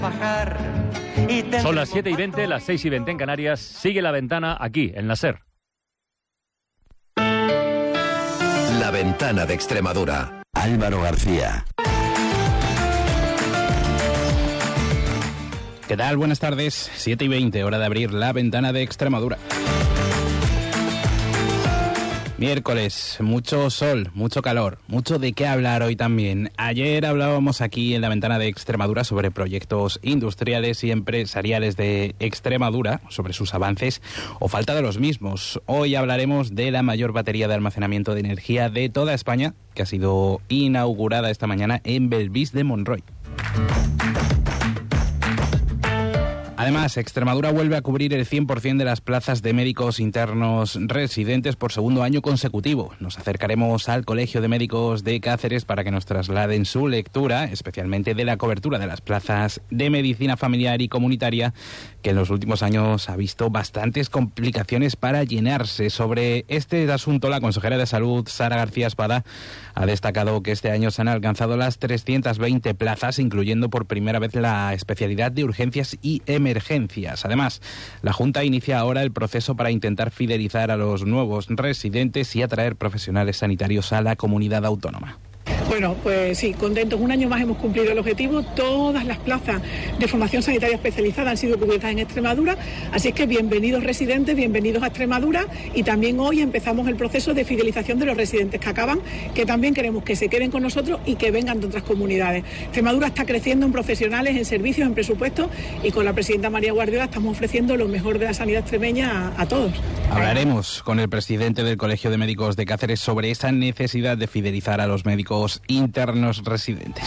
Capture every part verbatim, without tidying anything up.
Son las siete y veinte, las seis y veinte en Canarias. Sigue La Ventana aquí, en la SER. La Ventana de Extremadura. Álvaro García. ¿Qué tal? Buenas tardes. siete y veinte, hora de abrir La Ventana de Extremadura. Miércoles, mucho sol, mucho calor, mucho de qué hablar hoy también. Ayer hablábamos aquí en La Ventana de Extremadura sobre proyectos industriales y empresariales de Extremadura, sobre sus avances o falta de los mismos. Hoy hablaremos de la mayor batería de almacenamiento de energía de toda España, que ha sido inaugurada esta mañana en Belvís de Monroy. Además, Extremadura vuelve a cubrir el cien por ciento de las plazas de médicos internos residentes por segundo año consecutivo. Nos acercaremos al Colegio de Médicos de Cáceres para que nos trasladen su lectura, especialmente de la cobertura de las plazas de medicina familiar y comunitaria, que en los últimos años ha visto bastantes complicaciones para llenarse. Sobre este asunto, la consejera de Salud, Sara García Espada, ha destacado que este año se han alcanzado las trescientas veinte plazas, incluyendo por primera vez la especialidad de urgencias y emergencias. Emergencias. Además, la Junta inicia ahora el proceso para intentar fidelizar a los nuevos residentes y atraer profesionales sanitarios a la comunidad autónoma. Bueno, pues sí, contentos. Un año más hemos cumplido el objetivo. Todas las plazas de formación sanitaria especializada han sido cubiertas en Extremadura. Así es que bienvenidos residentes, bienvenidos a Extremadura. Y también hoy empezamos el proceso de fidelización de los residentes que acaban, que también queremos que se queden con nosotros y que vengan de otras comunidades. Extremadura está creciendo en profesionales, en servicios, en presupuestos, y con la presidenta María Guardiola estamos ofreciendo lo mejor de la sanidad extremeña a, a todos. Hablaremos con el presidente del Colegio de Médicos de Cáceres sobre esa necesidad de fidelizar a los médicos internos residentes.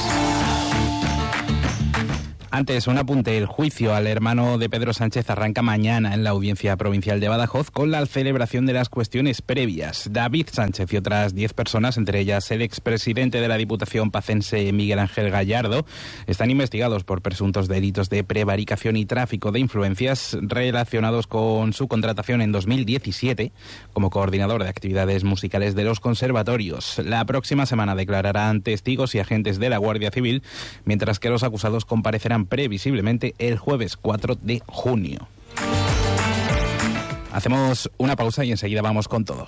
Antes, un apunte. El juicio al hermano de Pedro Sánchez arranca mañana en la Audiencia Provincial de Badajoz con la celebración de las cuestiones previas. David Sánchez y otras diez personas, entre ellas el expresidente de la Diputación pacense Miguel Ángel Gallardo, están investigados por presuntos delitos de prevaricación y tráfico de influencias relacionados con su contratación en dos mil diecisiete como coordinador de actividades musicales de los conservatorios. La próxima semana declararán testigos y agentes de la Guardia Civil, mientras que los acusados comparecerán previsiblemente el jueves cuatro de junio. Hacemos una pausa y enseguida vamos con todo.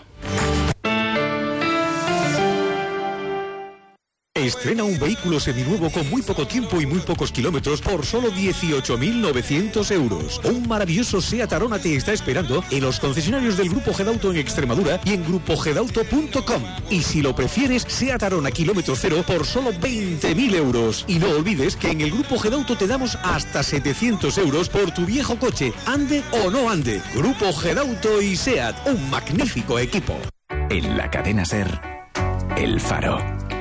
Estrena un vehículo seminuevo con muy poco tiempo y muy pocos kilómetros por solo dieciocho mil novecientos euros. Un maravilloso Seat Arona te está esperando en los concesionarios del Grupo Gedauto en Extremadura y en grupo gedauto punto com. Y si lo prefieres, Seat Arona kilómetro cero por solo veinte mil euros. Y no olvides que en el Grupo Gedauto te damos hasta setecientos euros por tu viejo coche, ande o no ande. Grupo Gedauto y Seat, un magnífico equipo. En la cadena SER, El Faro,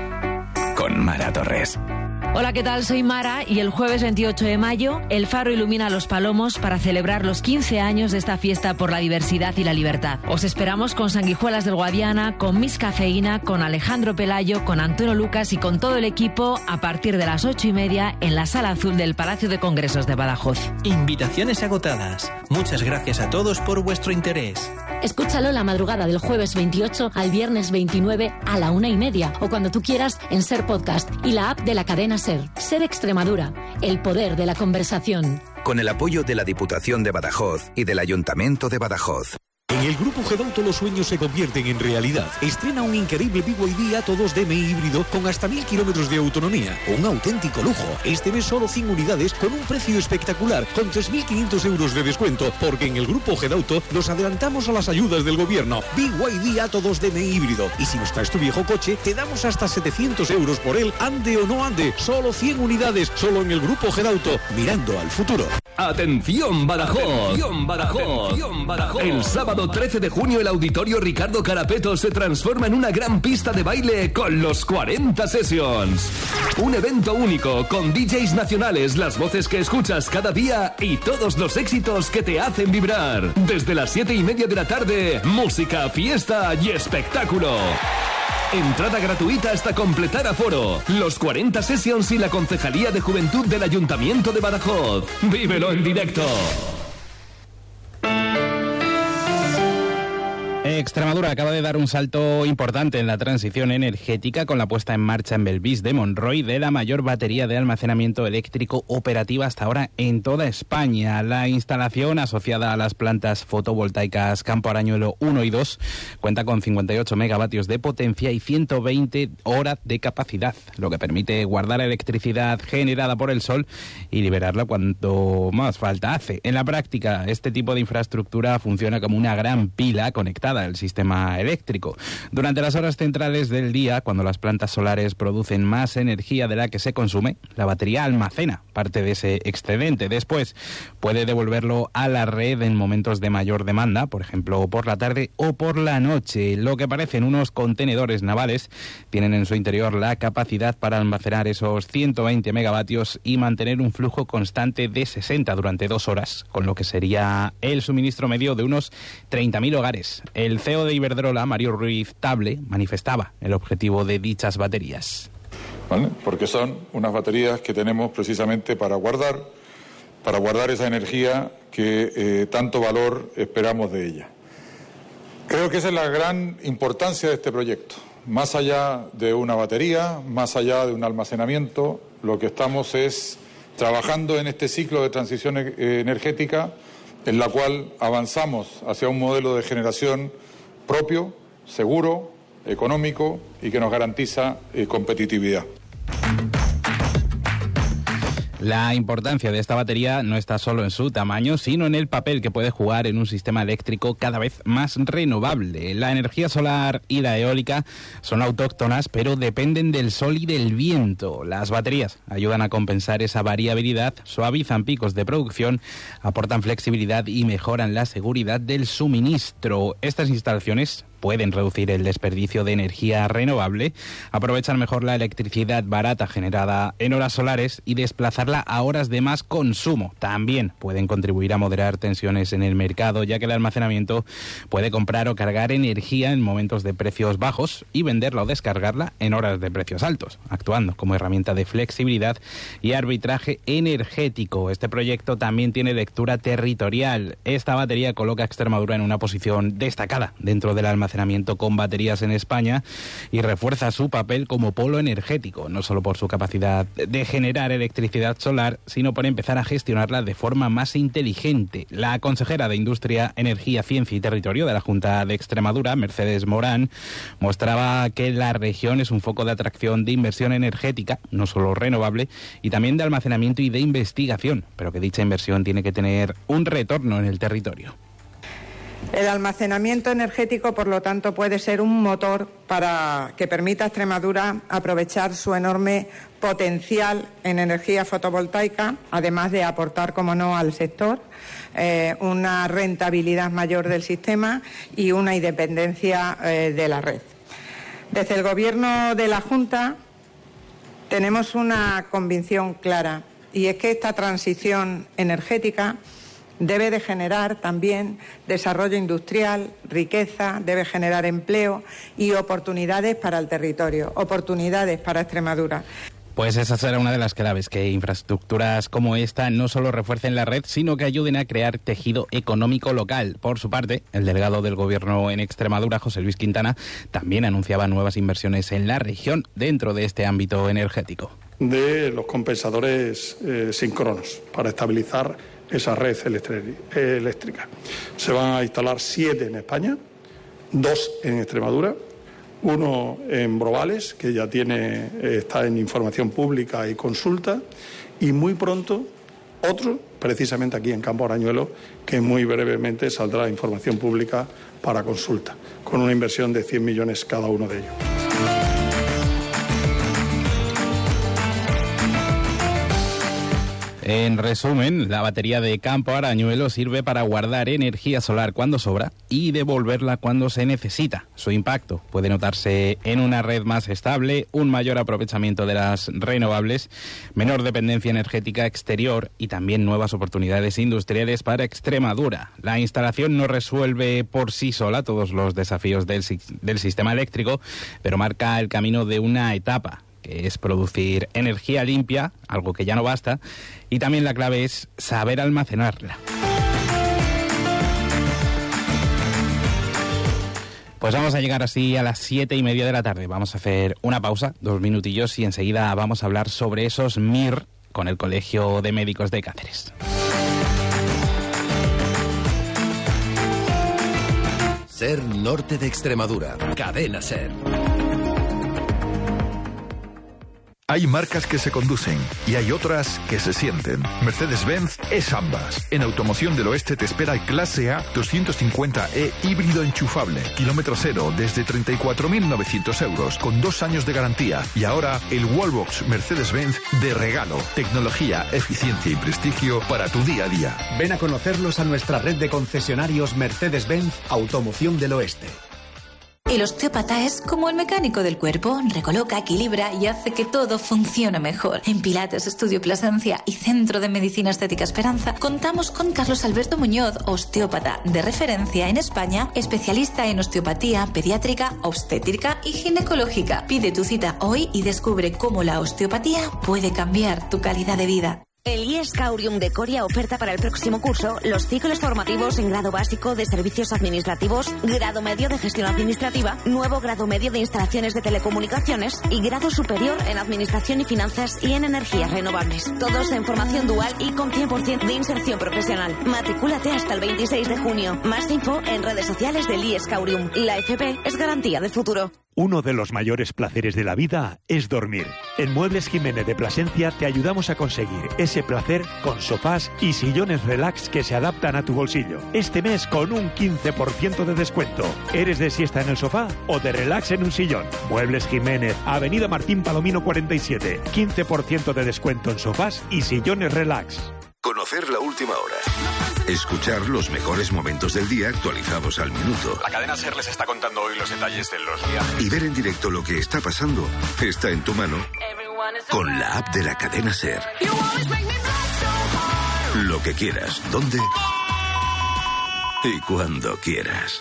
con Mara Torres. Hola, ¿qué tal? Soy Mara y el jueves veintiocho de mayo El Faro ilumina Los Palomos para celebrar los quince años de esta fiesta por la diversidad y la libertad. Os esperamos con Sanguijuelas del Guadiana, con Miss Cafeína, con Alejandro Pelayo, con Antonio Lucas y con todo el equipo a partir de las ocho y media en la Sala Azul del Palacio de Congresos de Badajoz. Invitaciones agotadas. Muchas gracias a todos por vuestro interés. Escúchalo la madrugada del jueves veintiocho al viernes veintinueve a la una y media o cuando tú quieras en SER Podcast y la app de la cadena SER. SER Extremadura, el poder de la conversación. Con el apoyo de la Diputación de Badajoz y del Ayuntamiento de Badajoz. En el Grupo Gedauto los sueños se convierten en realidad. Estrena un increíble B Y D Atto dos D M I híbrido con hasta mil kilómetros de autonomía. Un auténtico lujo. Este mes solo cien unidades con un precio espectacular, con tres mil quinientos euros de descuento, porque en el Grupo Gedauto nos adelantamos a las ayudas del gobierno. B Y D Atto dos D M I híbrido. Y si nos traes tu viejo coche, te damos hasta setecientos euros por él, ande o no ande. Solo cien unidades, solo en el Grupo Gedauto, mirando al futuro. ¡Atención, Badajoz! ¡Atención, Badajoz! ¡Atención, Badajoz! El sábado trece de junio el Auditorio Ricardo Carapeto se transforma en una gran pista de baile con los cuarenta Sessions. Un evento único con D Js nacionales, las voces que escuchas cada día y todos los éxitos que te hacen vibrar. Desde las siete y media de la tarde, música, fiesta y espectáculo. Entrada gratuita hasta completar aforo. Los cuarenta Sessions y la Concejalía de Juventud del Ayuntamiento de Badajoz. ¡Vívelo en directo! Extremadura acaba de dar un salto importante en la transición energética con la puesta en marcha en Belvís de Monroy de la mayor batería de almacenamiento eléctrico operativa hasta ahora en toda España. La instalación, asociada a las plantas fotovoltaicas Campo Arañuelo uno y dos, cuenta con cincuenta y ocho megavatios de potencia y ciento veinte horas de capacidad, lo que permite guardar electricidad generada por el sol y liberarla cuanto más falta hace. En la práctica, este tipo de infraestructura funciona como una gran pila conectada el sistema eléctrico. Durante las horas centrales del día, cuando las plantas solares producen más energía de la que se consume, la batería almacena parte de ese excedente. Después puede devolverlo a la red en momentos de mayor demanda, por ejemplo por la tarde o por la noche. Lo que parecen unos contenedores navales tienen en su interior la capacidad para almacenar esos ciento veinte megavatios y mantener un flujo constante de sesenta durante dos horas, con lo que sería el suministro medio de unos treinta mil hogares. El C E O de Iberdrola, Mario Ruiz Table, manifestaba el objetivo de dichas baterías. ¿Vale? Porque son unas baterías que tenemos precisamente para guardar, para guardar esa energía que eh, tanto valor esperamos de ella. Creo que esa es la gran importancia de este proyecto. Más allá de una batería, más allá de un almacenamiento, lo que estamos es trabajando en este ciclo de transición energética en la cual avanzamos hacia un modelo de generación propio, seguro, económico y que nos garantiza eh, competitividad. La importancia de esta batería no está solo en su tamaño, sino en el papel que puede jugar en un sistema eléctrico cada vez más renovable. La energía solar y la eólica son autóctonas, pero dependen del sol y del viento. Las baterías ayudan a compensar esa variabilidad, suavizan picos de producción, aportan flexibilidad y mejoran la seguridad del suministro. Estas instalaciones pueden reducir el desperdicio de energía renovable, aprovechar mejor la electricidad barata generada en horas solares y desplazarla a horas de más consumo. También pueden contribuir a moderar tensiones en el mercado, ya que el almacenamiento puede comprar o cargar energía en momentos de precios bajos y venderla o descargarla en horas de precios altos, actuando como herramienta de flexibilidad y arbitraje energético. Este proyecto también tiene lectura territorial. Esta batería coloca a Extremadura en una posición destacada dentro del almacenamiento con baterías en España y refuerza su papel como polo energético, no solo por su capacidad de generar electricidad solar, sino por empezar a gestionarla de forma más inteligente. La consejera de Industria, Energía, Ciencia y Territorio de la Junta de Extremadura, Mercedes Morán, mostraba que la región es un foco de atracción de inversión energética, no solo renovable, y también de almacenamiento y de investigación, pero que dicha inversión tiene que tener un retorno en el territorio. El almacenamiento energético, por lo tanto, puede ser un motor para que permita a Extremadura aprovechar su enorme potencial en energía fotovoltaica, además de aportar, como no, al sector eh, una rentabilidad mayor del sistema y una independencia eh, de la red. Desde el Gobierno de la Junta tenemos una convicción clara, y es que esta transición energética debe de generar también desarrollo industrial, riqueza, debe generar empleo y oportunidades para el territorio, oportunidades para Extremadura. Pues esa será una de las claves, que infraestructuras como esta no solo refuercen la red, sino que ayuden a crear tejido económico local. Por su parte, el delegado del Gobierno en Extremadura, José Luis Quintana, también anunciaba nuevas inversiones en la región dentro de este ámbito energético. De los compensadores eh, síncronos para estabilizar esa red eléctrica. Se van a instalar siete en España, dos en Extremadura, uno en Brovales, que ya tiene, está en información pública y consulta, y muy pronto otro, precisamente aquí en Campo Arañuelo, que muy brevemente saldrá información pública para consulta, con una inversión de cien millones cada uno de ellos. En resumen, la batería de Campo Arañuelo sirve para guardar energía solar cuando sobra y devolverla cuando se necesita. Su impacto puede notarse en una red más estable, un mayor aprovechamiento de las renovables, menor dependencia energética exterior y también nuevas oportunidades industriales para Extremadura. La instalación no resuelve por sí sola todos los desafíos del, del sistema eléctrico, pero marca el camino de una etapa, que es producir energía limpia, algo que ya no basta, y también la clave es saber almacenarla. Pues vamos a llegar así a las siete y media de la tarde. Vamos a hacer una pausa, dos minutillos, y enseguida vamos a hablar sobre esos M I R con el Colegio de Médicos de Cáceres. Ser Norte de Extremadura. Cadena Ser. Hay marcas que se conducen y hay otras que se sienten. Mercedes-Benz es ambas. En Automoción del Oeste te espera el Clase A doscientos cincuenta E híbrido enchufable. Kilómetro cero desde treinta y cuatro mil novecientos euros con dos años de garantía. Y ahora el Wallbox Mercedes-Benz de regalo. Tecnología, eficiencia y prestigio para tu día a día. Ven a conocerlos a nuestra red de concesionarios Mercedes-Benz Automoción del Oeste. El osteópata es como el mecánico del cuerpo, recoloca, equilibra y hace que todo funcione mejor. En Pilates, Estudio Plasencia y Centro de Medicina Estética Esperanza contamos con Carlos Alberto Muñoz, osteópata de referencia en España, especialista en osteopatía pediátrica, obstétrica y ginecológica. Pide tu cita hoy y descubre cómo la osteopatía puede cambiar tu calidad de vida. El I E S Caurium de Coria oferta para el próximo curso los ciclos formativos en grado básico de servicios administrativos, grado medio de gestión administrativa, nuevo grado medio de instalaciones de telecomunicaciones y grado superior en administración y finanzas y en energías renovables. Todos en formación dual y con cien por ciento de inserción profesional. Matricúlate hasta el veintiséis de junio. Más info en redes sociales del I E S Caurium. La F P es garantía del futuro. Uno de los mayores placeres de la vida es dormir. En Muebles Jiménez de Plasencia te ayudamos a conseguir ese placer con sofás y sillones relax que se adaptan a tu bolsillo. Este mes con un quince por ciento de descuento. ¿Eres de siesta en el sofá o de relax en un sillón? Muebles Jiménez, Avenida Martín Palomino cuarenta y siete. quince por ciento de descuento en sofás y sillones relax. Conocer la última hora. Escuchar los mejores momentos del día actualizados al minuto. La cadena SER les está contando hoy los detalles de los viajes. Y ver en directo lo que está pasando está en tu mano con la app de la cadena SER. Lo que quieras, dónde y cuando quieras.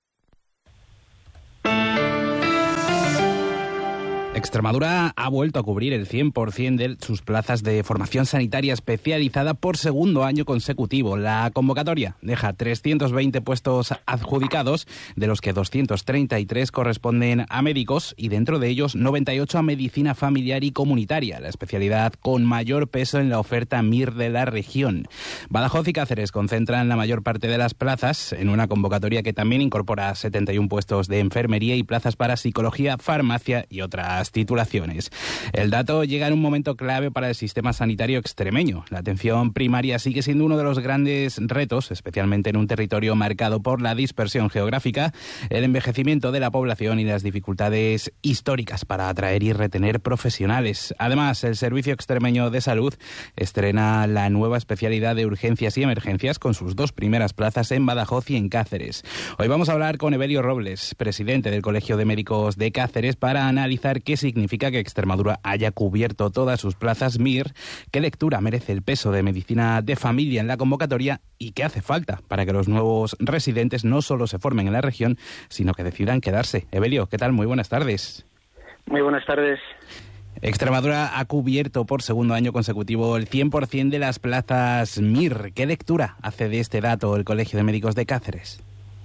Extremadura ha vuelto a cubrir el cien por ciento de sus plazas de formación sanitaria especializada por segundo año consecutivo. La convocatoria deja trescientos veinte puestos adjudicados, de los que doscientos treinta y tres corresponden a médicos y dentro de ellos noventa y ocho a medicina familiar y comunitaria, la especialidad con mayor peso en la oferta M I R de la región. Badajoz y Cáceres concentran la mayor parte de las plazas en una convocatoria que también incorpora setenta y uno puestos de enfermería y plazas para psicología, farmacia y otras titulaciones. El dato llega en un momento clave para el sistema sanitario extremeño. La atención primaria sigue siendo uno de los grandes retos, especialmente en un territorio marcado por la dispersión geográfica, el envejecimiento de la población y las dificultades históricas para atraer y retener profesionales. Además, el Servicio Extremeño de Salud estrena la nueva especialidad de urgencias y emergencias con sus dos primeras plazas en Badajoz y en Cáceres. Hoy vamos a hablar con Evelio Robles, presidente del Colegio de Médicos de Cáceres, para analizar qué significa que Extremadura haya cubierto todas sus plazas M I R, qué lectura merece el peso de medicina de familia en la convocatoria y qué hace falta para que los nuevos residentes no solo se formen en la región, sino que decidan quedarse. Evelio, ¿qué tal? Muy buenas tardes. Muy buenas tardes. Extremadura ha cubierto por segundo año consecutivo el cien por ciento de las plazas M I R. ¿Qué lectura hace de este dato el Colegio de Médicos de Cáceres?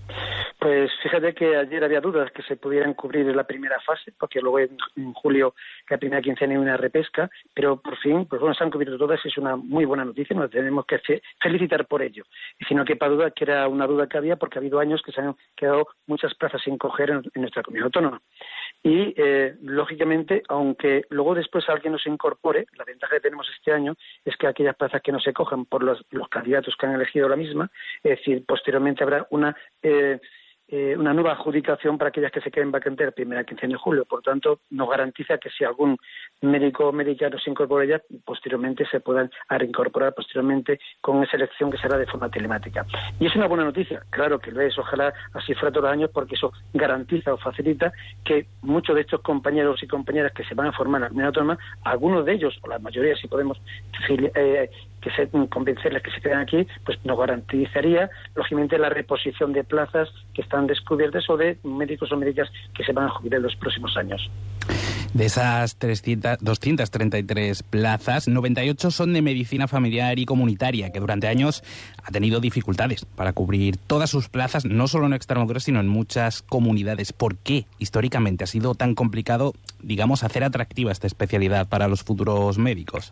Pues fíjate que ayer había dudas que se pudieran cubrir en la primera fase, porque luego en, en julio, que la primera quincena hay una repesca, pero por fin, pues bueno, se han cubierto todas y es una muy buena noticia, nos tenemos que fe- felicitar por ello. Y si no quepa duda que era una duda que había, porque ha habido años que se han quedado muchas plazas sin coger en, en nuestra comunidad autónoma. Y, eh, lógicamente, aunque luego después alguien nos incorpore, la ventaja que tenemos este año es que aquellas plazas que no se cojan por los, los candidatos que han elegido la misma, es decir, posteriormente habrá una... Eh, Eh, una nueva adjudicación para aquellas que se queden vacantes la primera quincena de julio. Por tanto, nos garantiza que si algún médico o médica nos incorpora ya, posteriormente se puedan reincorporar posteriormente con esa elección que será de forma telemática. Y es una buena noticia, claro que lo es, ojalá así fuera todos los años, porque eso garantiza o facilita que muchos de estos compañeros y compañeras que se van a formar en la comunidad autónoma, algunos de ellos, o la mayoría si podemos eh, que se, convencerles que se queden aquí, pues nos garantizaría, lógicamente, la reposición de plazas que están descubiertas o de médicos o médicas que se van a jubilar en los próximos años. De esas trescientas, doscientas treinta y tres plazas, noventa y ocho son de medicina familiar y comunitaria, que durante años ha tenido dificultades para cubrir todas sus plazas, no solo en Extremadura, sino en muchas comunidades. ¿Por qué históricamente ha sido tan complicado, digamos, hacer atractiva esta especialidad para los futuros médicos?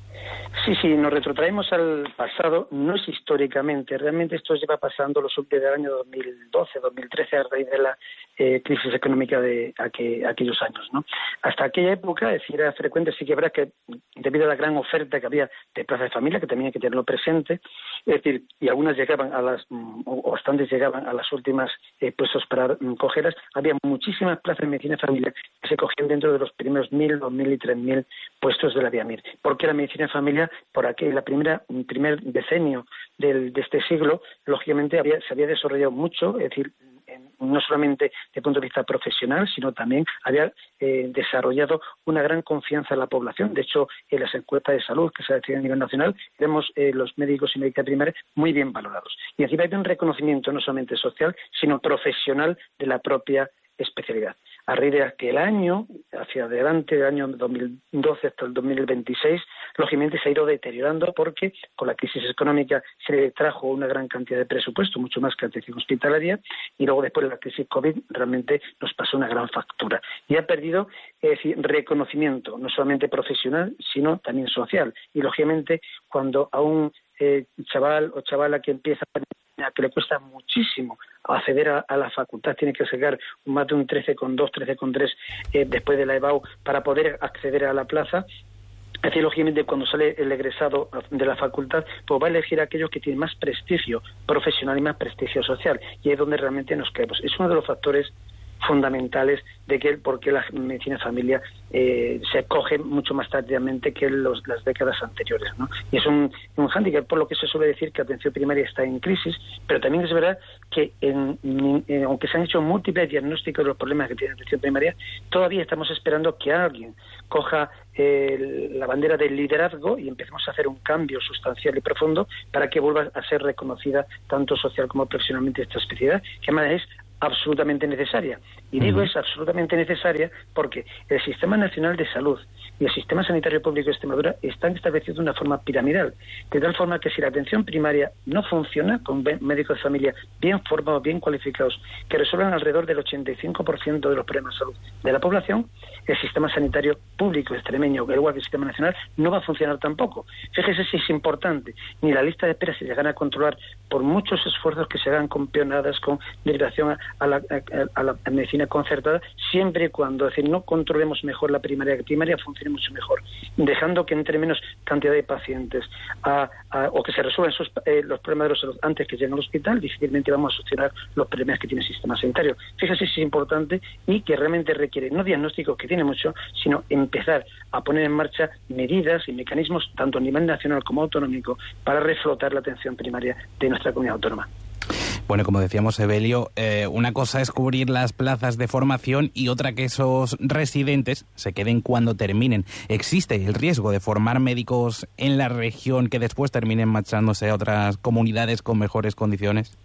Sí, sí, nos retrotraemos al pasado, no es históricamente, realmente esto lleva pasando los desde el año dos mil doce, dos mil trece, a raíz de la eh, crisis económica de aqu aquellos años, ¿no? Hasta aquella época, es decir, era frecuente, sí que habrá que, debido a la gran oferta que había de plazas de familia, que también hay que tenerlo presente, es decir, y algunas llegaban a las, o bastantes llegaban a las últimas eh, puestos para mm, cogerlas, había muchísimas plazas de medicina familiar que se cogían dentro de los primeros mil, dos mil y tres mil puestos de la VIAMIR. ¿Por qué la medicina familiar? Por aquí, la primera, el primer decenio del, de este siglo, lógicamente había, se había desarrollado mucho, es decir, en, no solamente desde el punto de vista profesional, sino también había eh, desarrollado una gran confianza en la población. De hecho, en las encuestas de salud que se hacían a nivel nacional, vemos eh, los médicos y médicas primarias muy bien valorados. Y encima hay un reconocimiento no solamente social, sino profesional de la propia especialidad. A raíz de aquel año, hacia adelante, del año dos mil doce hasta el dos mil veintiséis, lógicamente se ha ido deteriorando porque con la crisis económica se le trajo una gran cantidad de presupuesto, mucho más que atención hospitalaria, y luego después de la crisis COVID realmente nos pasó una gran factura. Y ha perdido, es decir, reconocimiento, no solamente profesional, sino también social. Y lógicamente, cuando a un eh, chaval o chavala que empieza a que le cuesta muchísimo acceder a, a la facultad, tiene que sacar más de un trece coma dos, trece coma tres eh, después de la EBAU para poder acceder a la plaza. Es decir, lógicamente, cuando sale el egresado de la facultad, pues va a elegir a aquellos que tienen más prestigio profesional y más prestigio social, y es donde realmente nos quedamos. Es uno de los factores fundamentales de que por qué la medicina familia eh, se acoge mucho más tardíamente que los, las décadas anteriores, ¿no? Y es un, un hándicap, por lo que se suele decir que atención primaria está en crisis, pero también es verdad que en, en, aunque se han hecho múltiples diagnósticos de los problemas que tiene atención primaria, todavía estamos esperando que alguien coja eh, la bandera del liderazgo y empecemos a hacer un cambio sustancial y profundo para que vuelva a ser reconocida tanto social como profesionalmente esta especialidad, que además es absolutamente necesaria. Y digo es absolutamente necesaria porque el Sistema Nacional de Salud y el Sistema Sanitario Público de Extremadura están establecidos de una forma piramidal, de tal forma que si la atención primaria no funciona con médicos de familia bien formados, bien cualificados, que resuelvan alrededor del ochenta y cinco por ciento de los problemas de salud de la población, el Sistema Sanitario Público extremeño, igual que el Sistema Nacional, no va a funcionar tampoco. Fíjese si es importante, ni la lista de espera se llegan a controlar por muchos esfuerzos que se hagan con pionadas, con derivación a A la, a, a la medicina concertada, siempre y cuando, es decir, no controlemos mejor la primaria, que primaria funcione mucho mejor, dejando que entre menos cantidad de pacientes a, a, o que se resuelvan esos, eh, los problemas de la salud antes que lleguen al hospital, difícilmente vamos a solucionar los problemas que tiene el sistema sanitario. Fíjese si es importante y que realmente requiere no diagnósticos, que tiene mucho, sino empezar a poner en marcha medidas y mecanismos tanto a nivel nacional como autonómico para reflotar la atención primaria de nuestra comunidad autónoma. Bueno, como decíamos, Evelio, eh, una cosa es cubrir las plazas de formación y otra que esos residentes se queden cuando terminen. ¿Existe el riesgo de formar médicos en la región que después terminen marchándose a otras comunidades con mejores condiciones?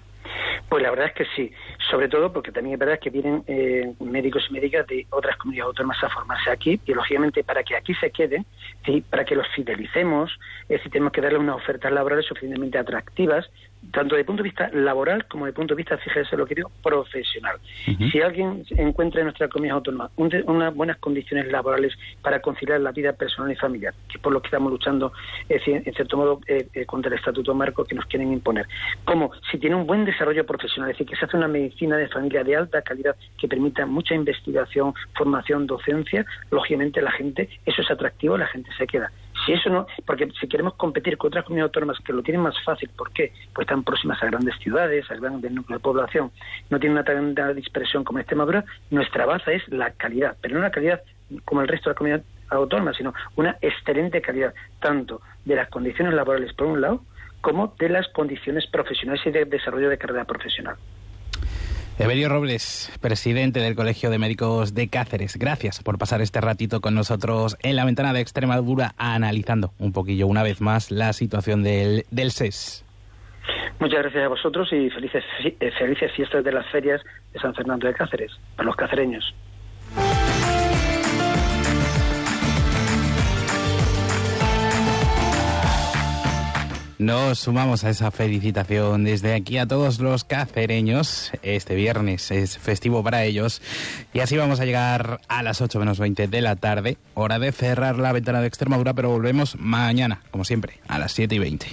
Pues la verdad es que sí, sobre todo porque también es verdad que vienen eh, médicos y médicas de otras comunidades autónomas a formarse aquí, y lógicamente para que aquí se queden, ¿sí?, para que los fidelicemos, es decir, tenemos que darle unas ofertas laborales suficientemente atractivas, tanto desde el punto de vista laboral como desde el punto de vista, fíjese lo que digo, profesional. Uh-huh. Si alguien encuentra en nuestra comunidad autónoma un de, unas buenas condiciones laborales para conciliar la vida personal y familiar, que es por lo que estamos luchando, es decir, en cierto modo, eh, eh, contra el estatuto marco que nos quieren imponer, como si tiene un buen desarrollo profesional, es decir, que se hace una medicina de familia de alta calidad que permita mucha investigación, formación, docencia, lógicamente la gente, eso es atractivo, la gente se queda. Si eso no, porque si queremos competir con otras comunidades autónomas que lo tienen más fácil, ¿por qué? Pues están próximas a grandes ciudades, a grandes núcleos de población, no tienen una tan gran dispersión como Extremadura, nuestra base es la calidad, pero no la calidad como el resto de la comunidad autónoma, sino una excelente calidad, tanto de las condiciones laborales por un lado, como de las condiciones profesionales y de desarrollo de carrera profesional. Evelio Robles, presidente del Colegio de Médicos de Cáceres, gracias por pasar este ratito con nosotros en la ventana de Extremadura, analizando un poquillo una vez más la situación del, del S E S. Muchas gracias a vosotros y felices, felices fiestas de las ferias de San Fernando de Cáceres, para los cacereños. Nos sumamos a esa felicitación desde aquí a todos los cacereños. Este viernes es festivo para ellos. Y así vamos a llegar a las ocho menos veinte de la tarde. Hora de cerrar la ventana de Extremadura, pero volvemos mañana, como siempre, a las siete y veinte.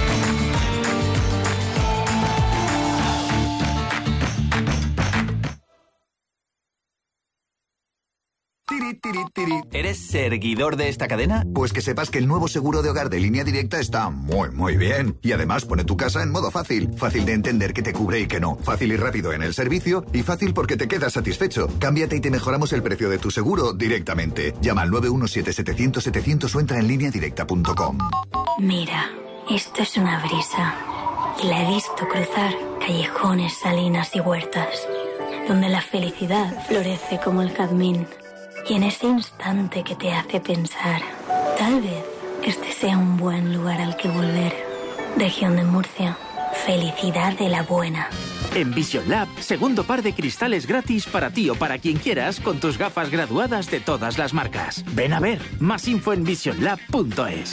¿Eres seguidor de esta cadena? Pues que sepas que el nuevo seguro de hogar de Línea Directa está muy, muy bien. Y además pone tu casa en modo fácil. Fácil de entender qué te cubre y qué no. Fácil y rápido en el servicio. Y fácil porque te quedas satisfecho. Cámbiate y te mejoramos el precio de tu seguro directamente. Llama al nueve uno siete, setecientos, setecientos o entra en línea directa punto com. Mira, esto es una brisa. Y la he visto cruzar callejones, salinas y huertas, donde la felicidad florece como el jazmín. Y en ese instante que te hace pensar, tal vez este sea un buen lugar al que volver. Región de Murcia, felicidad de la buena. En Vision Lab, segundo par de cristales gratis para ti o para quien quieras con tus gafas graduadas de todas las marcas. Ven a ver, más info en vision lab punto es.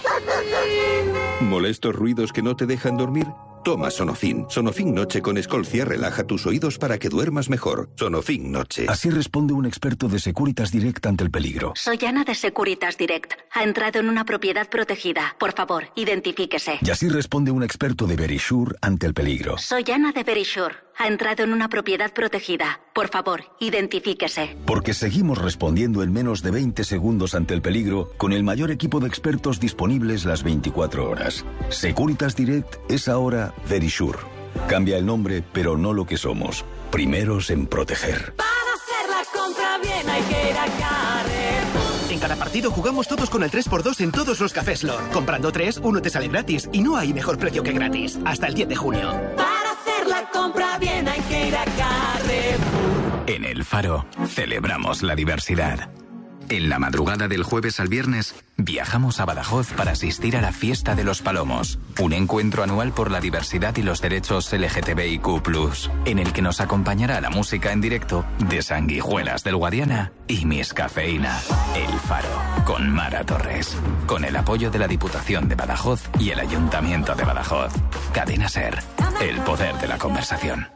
¿Molestos ruidos que no te dejan dormir? Toma Sonofin. Sonofin Noche con Escolcia relaja tus oídos para que duermas mejor. Sonofin Noche. Así responde un experto de Securitas Direct ante el peligro. Soy Ana de Securitas Direct. Ha entrado en una propiedad protegida. Por favor, identifíquese. Y así responde un experto de Verisure ante el peligro. Soy Ana de Verisure. Ha entrado en una propiedad protegida. Por favor, identifíquese. Porque seguimos respondiendo en menos de veinte segundos ante el peligro con el mayor equipo de expertos disponibles las veinticuatro horas. Securitas Direct es ahora Verisure. Cambia el nombre, pero no lo que somos. Primeros en proteger. Para hacer la compra bien hay que ir a Carrefour. En cada partido jugamos todos con el tres por dos en todos los cafés Lor. Comprando tres, uno te sale gratis. Y no hay mejor precio que gratis. Hasta el diez de junio. Para hacer la compra bien hay que ir a Carrefour. En El Faro celebramos la diversidad. En la madrugada del jueves al viernes, viajamos a Badajoz para asistir a la Fiesta de los Palomos, un encuentro anual por la diversidad y los derechos L G T B I Q plus, en el que nos acompañará la música en directo de Sanguijuelas del Guadiana y Miss Cafeína. El Faro, con Mara Torres, con el apoyo de la Diputación de Badajoz y el Ayuntamiento de Badajoz. Cadena SER, el poder de la conversación.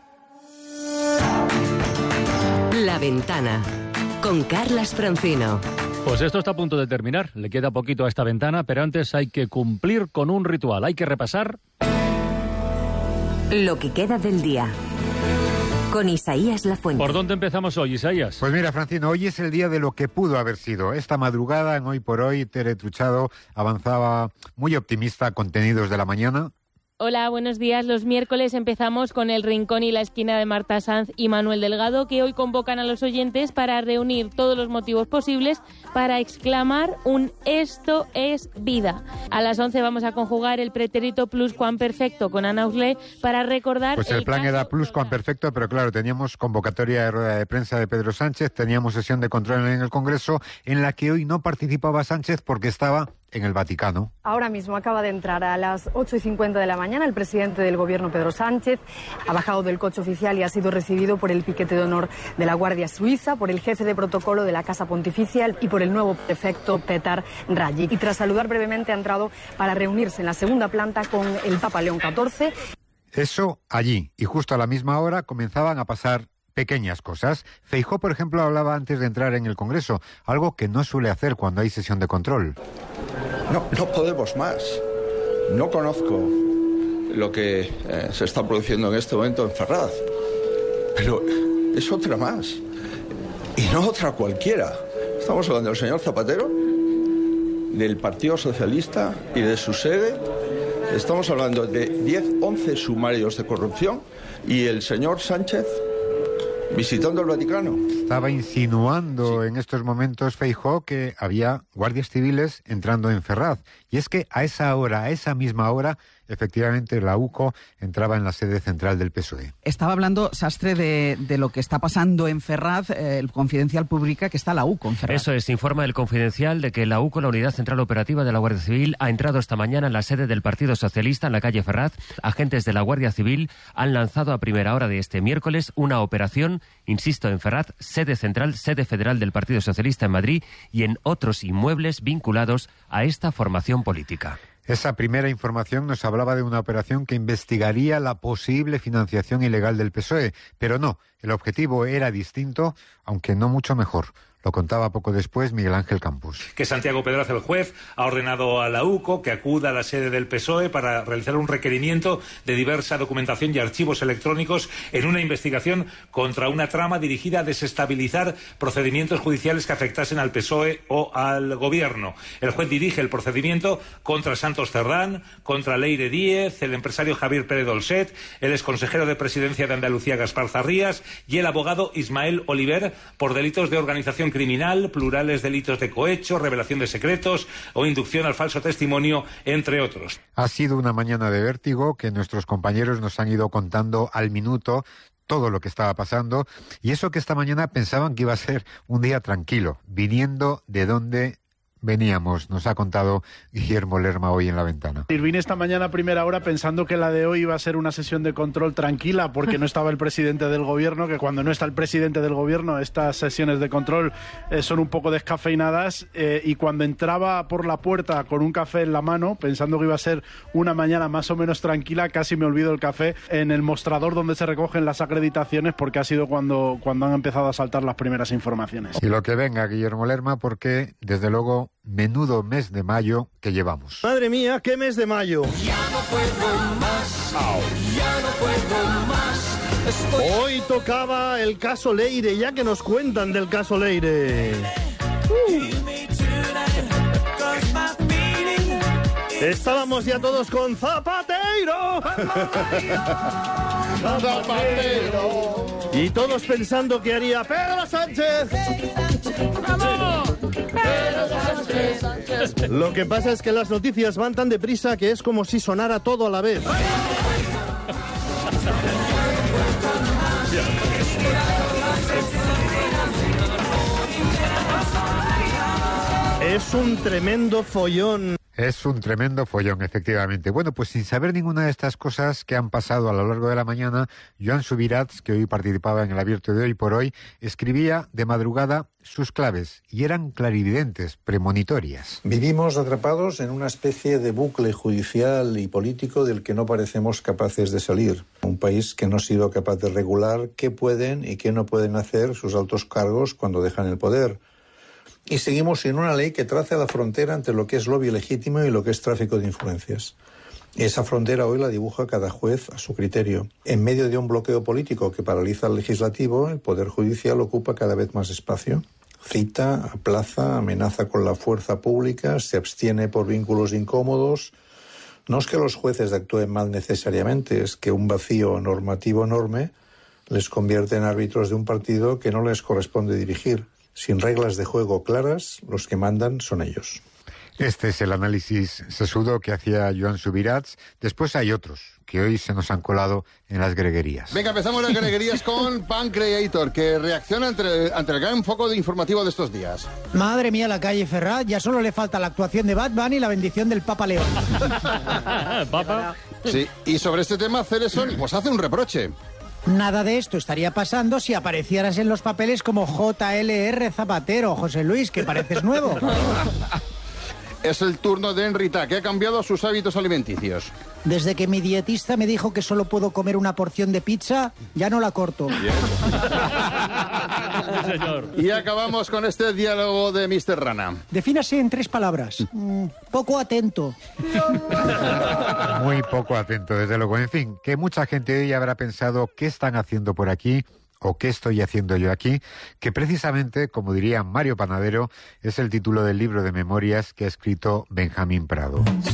La Ventana, con Carlas Francino. Pues esto está a punto de terminar. Le queda poquito a esta ventana, pero antes hay que cumplir con un ritual. Hay que repasar lo que queda del día. Con Isaías Lafuente. ¿Por dónde empezamos hoy, Isaías? Pues mira, Francino, hoy es el día de lo que pudo haber sido. Esta madrugada, en Hoy por Hoy, Tere Truchado avanzaba muy optimista, contenidos de la mañana. Hola, buenos días. Los miércoles empezamos con El Rincón y la Esquina de Marta Sanz y Manuel Delgado, que hoy convocan a los oyentes para reunir todos los motivos posibles para exclamar un «Esto es vida». A las once vamos a conjugar el pretérito pluscuamperfecto con Ana Auslé para recordar... Pues el, el plan era pluscuamperfecto, pero claro, teníamos convocatoria de rueda de prensa de Pedro Sánchez, teníamos sesión de control en el Congreso, en la que hoy no participaba Sánchez porque estaba en el Vaticano. Ahora mismo acaba de entrar a las ocho y cincuenta de la mañana el presidente del Gobierno, Pedro Sánchez. Ha bajado del coche oficial y ha sido recibido por el piquete de honor de la Guardia Suiza, por el jefe de protocolo de la Casa Pontificia y por el nuevo prefecto Petar Raggi. Y tras saludar brevemente ha entrado para reunirse en la segunda planta con el Papa León catorce. Eso allí, y justo a la misma hora comenzaban a pasar pequeñas cosas. Feijóo, por ejemplo, hablaba antes de entrar en el Congreso, algo que no suele hacer cuando hay sesión de control. No, no podemos más. No conozco lo que eh, se está produciendo en este momento en Ferraz, pero es otra más. Y no otra cualquiera. Estamos hablando del señor Zapatero, del Partido Socialista y de su sede. Estamos hablando de diez, once sumarios de corrupción y el señor Sánchez visitando el Vaticano. Estaba insinuando sí. en estos momentos Feijóo que había guardias civiles entrando en Ferraz. Y es que a esa hora, a esa misma hora, efectivamente la UCO entraba en la sede central del P S O E. Estaba hablando, Sastre, de, de lo que está pasando en Ferraz. Eh, el Confidencial publica que está la UCO en Ferraz. Eso es, informa el Confidencial de que la UCO, la Unidad Central Operativa de la Guardia Civil, ha entrado esta mañana en la sede del Partido Socialista en la calle Ferraz. Agentes de la Guardia Civil han lanzado a primera hora de este miércoles una operación, insisto, en Ferraz, sede central, sede federal del Partido Socialista en Madrid y en otros inmuebles vinculados a esta formación política. Esa primera información nos hablaba de una operación que investigaría la posible financiación ilegal del P S O E, pero no, el objetivo era distinto, aunque no mucho mejor. Lo contaba poco después Miguel Ángel Campos. Que Santiago Pedraz, el juez, ha ordenado a la UCO que acuda a la sede del P S O E para realizar un requerimiento de diversa documentación y archivos electrónicos en una investigación contra una trama dirigida a desestabilizar procedimientos judiciales que afectasen al P S O E o al Gobierno. El juez dirige el procedimiento contra Santos Cerdán, contra Leire Díez, el empresario Javier Pérez Dolcet, el exconsejero de Presidencia de Andalucía Gaspar Zarrías y el abogado Ismael Oliver por delitos de organización criminal, plurales delitos de cohecho, revelación de secretos o inducción al falso testimonio, entre otros. Ha sido una mañana de vértigo que nuestros compañeros nos han ido contando al minuto todo lo que estaba pasando, y eso que esta mañana pensaban que iba a ser un día tranquilo, viniendo de donde veníamos, nos ha contado Guillermo Lerma hoy en La Ventana. Vine esta mañana a primera hora pensando que la de hoy iba a ser una sesión de control tranquila porque no estaba el presidente del gobierno, que cuando no está el presidente del gobierno estas sesiones de control eh, son un poco descafeinadas, eh, y cuando entraba por la puerta con un café en la mano pensando que iba a ser una mañana más o menos tranquila, casi me olvido el café en el mostrador donde se recogen las acreditaciones, porque ha sido cuando, cuando han empezado a saltar las primeras informaciones. Y lo que venga, Guillermo Lerma, porque desde luego menudo mes de mayo que llevamos. Madre mía, qué mes de mayo. Ya no puedo más, ya no puedo más. Estoy... Hoy tocaba el caso Leire, ya que nos cuentan del caso Leire. Uh. Estábamos ya todos con Zapatero. Zapatero. Y todos pensando que haría Pedro Sánchez. ¡Vamos! Pedro Sánchez. Lo que pasa es que las noticias van tan deprisa que es como si sonara todo a la vez. Es un tremendo follón. Es un tremendo follón, efectivamente. Bueno, pues sin saber ninguna de estas cosas que han pasado a lo largo de la mañana, Joan Subirats, que hoy participaba en el abierto de Hoy por Hoy, escribía de madrugada sus claves, y eran clarividentes, premonitorias. Vivimos atrapados en una especie de bucle judicial y político del que no parecemos capaces de salir. Un país que no ha sido capaz de regular qué pueden y qué no pueden hacer sus altos cargos cuando dejan el poder. Y seguimos sin una ley que trace la frontera entre lo que es lobby legítimo y lo que es tráfico de influencias. Esa frontera hoy la dibuja cada juez a su criterio. En medio de un bloqueo político que paraliza al legislativo, el Poder Judicial ocupa cada vez más espacio. Cita, aplaza, amenaza con la fuerza pública, se abstiene por vínculos incómodos. No es que los jueces actúen mal necesariamente, es que un vacío normativo enorme les convierte en árbitros de un partido que no les corresponde dirigir. Sin reglas de juego claras, los que mandan son ellos. Este es el análisis sesudo que hacía Joan Subirats. Después hay otros que hoy se nos han colado en las greguerías. Venga, empezamos las greguerías con Pancreator, que reacciona ante, ante el gran foco de informativo de estos días. Madre mía, la calle Ferraz, ya solo le falta la actuación de Batman y la bendición del Papa León. ¿Papa? Sí, y sobre este tema, Cereson pues hace un reproche. Nada de esto estaría pasando si aparecieras en los papeles como J L R Zapatero, José Luis, que pareces nuevo. Es el turno de Enrita, que ha cambiado sus hábitos alimenticios. Desde que mi dietista me dijo que solo puedo comer una porción de pizza, ya no la corto. Y acabamos con este diálogo de mister Rana. Defínase en tres palabras. Mm, poco atento. Muy poco atento, desde luego. En fin, que mucha gente hoy habrá pensado qué están haciendo por aquí o qué estoy haciendo yo aquí, que precisamente, como diría Mario Panadero, es el título del libro de memorias que ha escrito Benjamín Prado.